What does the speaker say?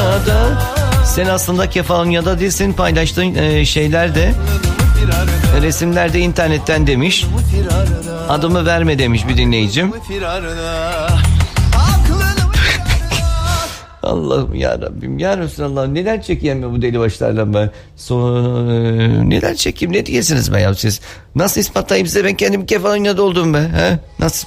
Kefalonya'da. Sen aslında Kefalonya'da değilsin, paylaştığın şeylerde, resimlerde internetten demiş. Adımı verme demiş bir dinleyicim. Allah'ım ya Rabbim ya Resulallah, neden çekeyim bu deli başlarla ben? Neden çekeyim, ne diyesiniz be ya siz? Nasıl ispatlayayım size ben kendim Kefalonya'da olduğumu be? He? Nasıl